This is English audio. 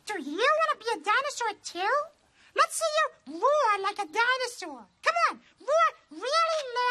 Do you want to be a dinosaur too? Let's see you roar like a dinosaur. Come on, roar really